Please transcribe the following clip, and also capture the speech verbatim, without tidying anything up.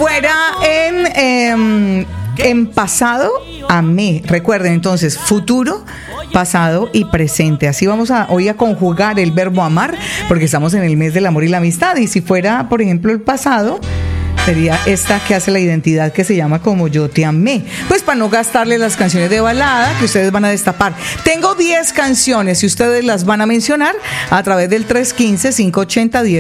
fuera en, eh, en pasado, amé. Recuerden entonces, futuro, pasado y presente. Así vamos a hoy a conjugar el verbo amar, porque estamos en el mes del amor y la amistad. Y si fuera, por ejemplo, el pasado, sería esta que hace la identidad, que se llama Como yo te amé. Pues para no gastarle las canciones de balada que ustedes van a destapar. Tengo diez canciones y ustedes las van a mencionar a través del tres uno cinco, cinco ocho cero, uno cero